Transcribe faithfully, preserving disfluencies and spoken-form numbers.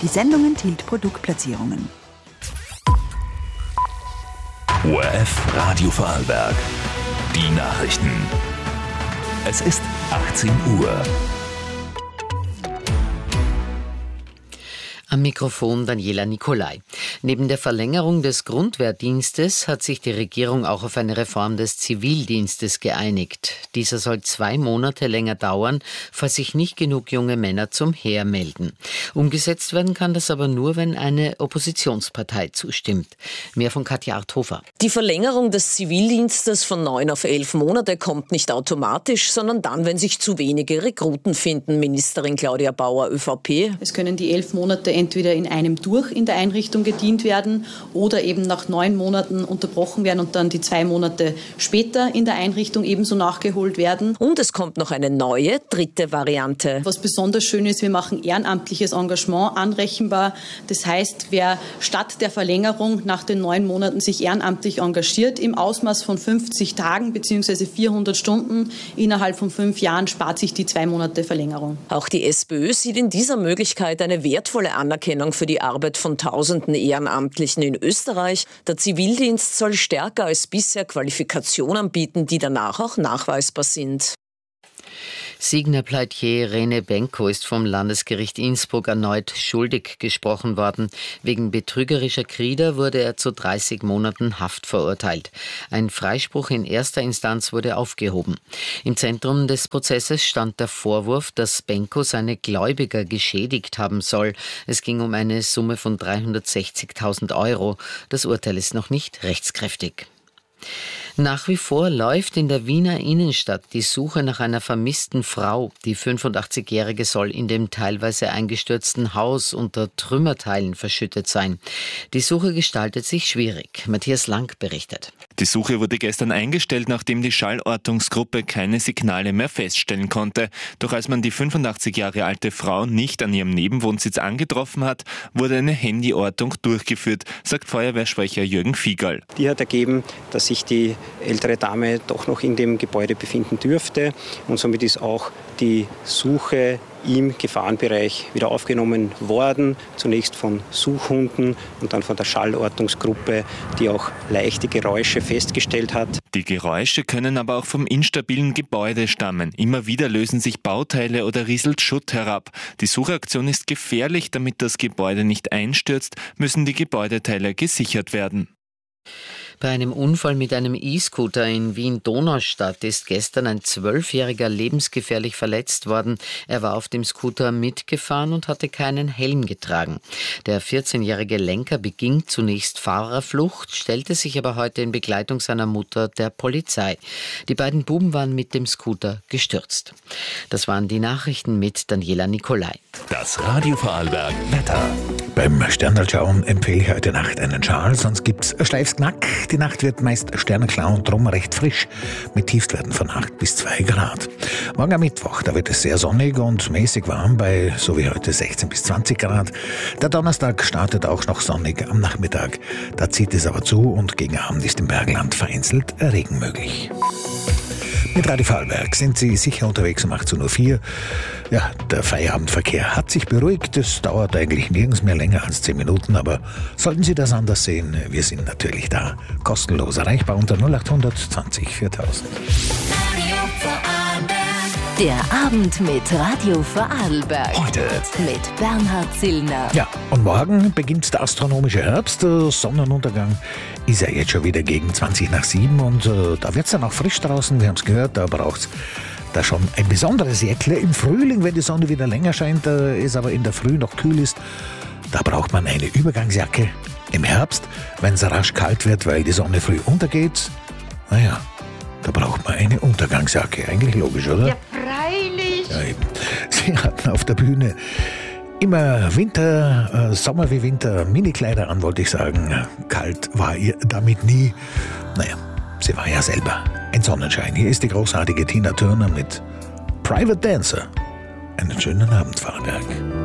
Die Sendung enthielt Produktplatzierungen. O R F Radio Vorarlberg. Die Nachrichten. Es ist achtzehn Uhr. Am Mikrofon Daniela Nicolai. Neben der Verlängerung des Grundwehrdienstes hat sich die Regierung auch auf eine Reform des Zivildienstes geeinigt. Dieser soll zwei Monate länger dauern, falls sich nicht genug junge Männer zum Heer melden. Umgesetzt werden kann das aber nur, wenn eine Oppositionspartei zustimmt. Mehr von Katja Arthofer. Die Verlängerung des Zivildienstes von neun auf elf Monate kommt nicht automatisch, sondern dann, wenn sich zu wenige Rekruten finden. Ministerin Claudia Bauer, ÖVP. Es können die elf Monate entweder in einem durch in der Einrichtung gedient werden oder eben nach neun Monaten unterbrochen werden und dann die zwei Monate später in der Einrichtung ebenso nachgeholt werden. Und es kommt noch eine neue, dritte Variante. Was besonders schön ist, wir machen ehrenamtliches Engagement anrechenbar. Das heißt, wer statt der Verlängerung nach den neun Monaten sich ehrenamtlich engagiert, im Ausmaß von fünfzig Tagen bzw. vierhundert Stunden innerhalb von fünf Jahren, spart sich die zwei Monate Verlängerung. Auch die SPÖ sieht in dieser Möglichkeit eine wertvolle Anerkennung für die Arbeit von tausenden Ehrenamtlichen in Österreich. Der Zivildienst soll stärker als bisher Qualifikationen bieten, die danach auch nachweisbar sind. Signer-Pleitier Rene Benko ist vom Landesgericht Innsbruck erneut schuldig gesprochen worden. Wegen betrügerischer Krieder wurde er zu dreißig Monaten Haft verurteilt. Ein Freispruch in erster Instanz wurde aufgehoben. Im Zentrum des Prozesses stand der Vorwurf, dass Benko seine Gläubiger geschädigt haben soll. Es ging um eine Summe von dreihundertsechzigtausend Euro. Das Urteil ist noch nicht rechtskräftig. Nach wie vor läuft in der Wiener Innenstadt die Suche nach einer vermissten Frau. Die fünfundachtzigjährige soll in dem teilweise eingestürzten Haus unter Trümmerteilen verschüttet sein. Die Suche gestaltet sich schwierig. Matthias Lang berichtet. Die Suche wurde gestern eingestellt, nachdem die Schallortungsgruppe keine Signale mehr feststellen konnte. Doch als man die fünfundachtzig Jahre alte Frau nicht an ihrem Nebenwohnsitz angetroffen hat, wurde eine Handyortung durchgeführt, sagt Feuerwehrsprecher Jürgen Fiegerl. Die hat ergeben, dass sich die ältere Dame doch noch in dem Gebäude befinden dürfte und somit ist auch die Suche im Gefahrenbereich wieder aufgenommen worden. Zunächst von Suchhunden und dann von der Schallortungsgruppe, die auch leichte Geräusche festgestellt hat. Die Geräusche können aber auch vom instabilen Gebäude stammen. Immer wieder lösen sich Bauteile oder rieselt Schutt herab. Die Suchaktion ist gefährlich, damit das Gebäude nicht einstürzt, müssen die Gebäudeteile gesichert werden. Bei einem Unfall mit einem E-Scooter in Wien-Donaustadt ist gestern ein Zwölfjähriger lebensgefährlich verletzt worden. Er war auf dem Scooter mitgefahren und hatte keinen Helm getragen. Der vierzehnjährige Lenker beging zunächst Fahrerflucht, stellte sich aber heute in Begleitung seiner Mutter der Polizei. Die beiden Buben waren mit dem Scooter gestürzt. Das waren die Nachrichten mit Daniela Nicolai. Das Radio Vorarlberg Wetter. Beim Sternenschauen empfehle ich heute Nacht einen Schal, sonst gibt's ein steifes Knack. Die Nacht wird meist sternenklar und drum recht frisch, mit Tiefstwerten von acht bis zwei Grad. Morgen am Mittwoch, da wird es sehr sonnig und mäßig warm bei, so wie heute, sechzehn bis zwanzig Grad. Der Donnerstag startet auch noch sonnig am Nachmittag. Da zieht es aber zu und gegen Abend ist im Bergland vereinzelt Regen möglich. Mit Radio Vorarlberg sind Sie sicher unterwegs um achtzehn Uhr vier. Ja, der Feierabendverkehr hat sich beruhigt. Es dauert eigentlich nirgends mehr länger als zehn Minuten, aber sollten Sie das anders sehen, wir sind natürlich da. Kostenlos erreichbar unter null acht zwanzig viertausend. Der Abend mit Radio Vorarlberg. Heute mit Bernhard Zillner. Ja, und morgen beginnt der astronomische Herbst. Der Sonnenuntergang ist ja jetzt schon wieder gegen zwanzig nach sieben und äh, da wird es dann auch frisch draußen. Wir haben es gehört, da braucht es da schon ein besonderes Jäckle. Im Frühling, wenn die Sonne wieder länger scheint, äh, es aber in der Früh noch kühl ist, da braucht man eine Übergangsjacke. Im Herbst, wenn es rasch kalt wird, weil die Sonne früh untergeht, naja, da braucht man eine Untergangsjacke. Eigentlich logisch, oder? Ja, freilich. Ja, eben. Sie hatten auf der Bühne immer Winter, äh, Sommer wie Winter, Minikleider an, wollte ich sagen. Kalt war ihr damit nie. Naja, sie war ja selber ein Sonnenschein. Hier ist die großartige Tina Turner mit Private Dancer. Einen schönen Abend, Vorarlberg.